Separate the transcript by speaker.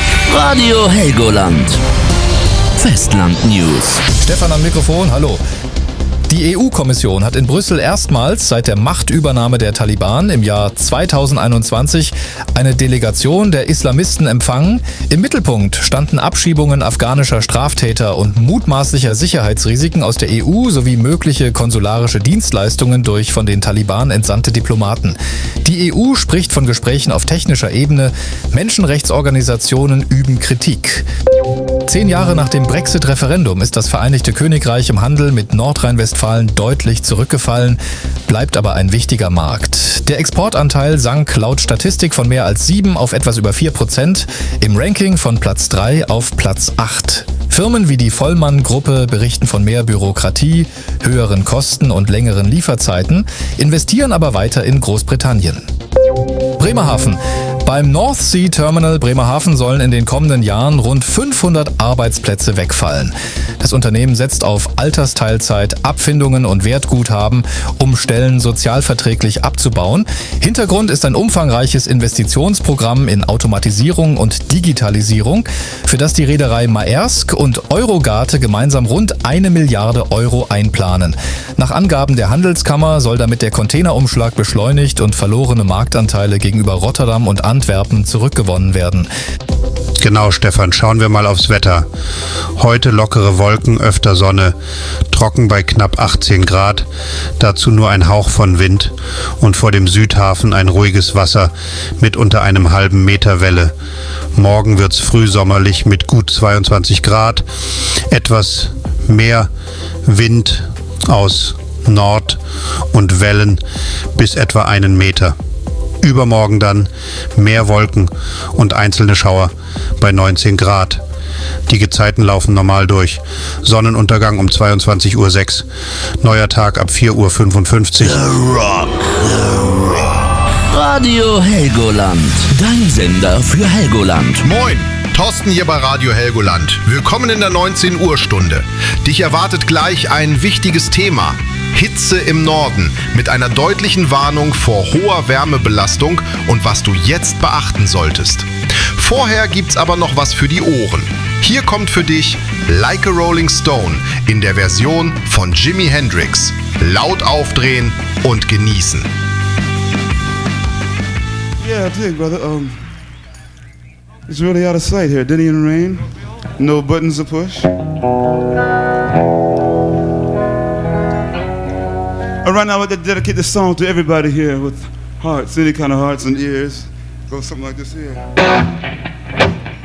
Speaker 1: Radio Helgoland. Festland News.
Speaker 2: Stefan am Mikrofon, hallo. Die EU-Kommission hat in Brüssel erstmals seit der Machtübernahme der Taliban im Jahr 2021 eine Delegation der Islamisten empfangen. Im Mittelpunkt standen Abschiebungen afghanischer Straftäter und mutmaßlicher Sicherheitsrisiken aus der EU sowie mögliche konsularische Dienstleistungen durch von den Taliban entsandte Diplomaten. Die EU spricht von Gesprächen auf technischer Ebene. Menschenrechtsorganisationen üben Kritik. 10 Jahre nach dem Brexit-Referendum ist das Vereinigte Königreich im Handel mit Nordrhein-Westfalen deutlich zurückgefallen, bleibt aber ein wichtiger Markt. Der Exportanteil sank laut Statistik von mehr als 7 auf etwas über 4%, im Ranking von Platz 3 auf Platz 8. Firmen wie die Vollmann-Gruppe berichten von mehr Bürokratie, höheren Kosten und längeren Lieferzeiten, investieren aber weiter in Großbritannien. Bremerhaven. Beim North Sea Terminal Bremerhaven sollen in den kommenden Jahren rund 500 Arbeitsplätze wegfallen. Das Unternehmen setzt auf Altersteilzeit, Abfindungen und Wertguthaben, um Stellen sozialverträglich abzubauen. Hintergrund ist ein umfangreiches Investitionsprogramm in Automatisierung und Digitalisierung, für das die Reederei Maersk und Eurogate gemeinsam rund 1 Milliarde Euro einplanen. Nach Angaben der Handelskammer soll damit der Containerumschlag beschleunigt und verlorene Marktanteile gegenüber Rotterdam und Antwerpen zurückgewonnen werden.
Speaker 3: Genau, Stefan, schauen wir mal aufs Wetter. Heute lockere Wolken, öfter Sonne, trocken bei knapp 18 Grad, dazu nur ein Hauch von Wind und vor dem Südhafen ein ruhiges Wasser mit unter einem halben Meter Welle. Morgen wird's frühsommerlich mit gut 22 Grad, etwas mehr Wind aus Nord und Wellen bis etwa 1 Meter. Übermorgen dann mehr Wolken und einzelne Schauer bei 19 Grad. Die Gezeiten laufen normal durch. Sonnenuntergang um 22:06 Uhr. Neuer Tag ab 4:55 Uhr.
Speaker 1: The Rock. Radio Helgoland. Dein Sender für Helgoland.
Speaker 4: Moin, Thorsten hier bei Radio Helgoland. Willkommen in der 19 Uhr Stunde. Dich erwartet gleich ein wichtiges Thema. Hitze im Norden mit einer deutlichen Warnung vor hoher Wärmebelastung und was du jetzt beachten solltest. Vorher gibt's aber noch was für die Ohren. Hier kommt für dich Like a Rolling Stone in der Version von Jimi Hendrix. Laut aufdrehen und genießen.
Speaker 5: Yeah, I dig, brother. It's really out of sight here. Diddy in the rain. No buttons to push. Right now, I'd like to dedicate this song to everybody here with hearts, any kind of hearts and ears. Goes something like this here.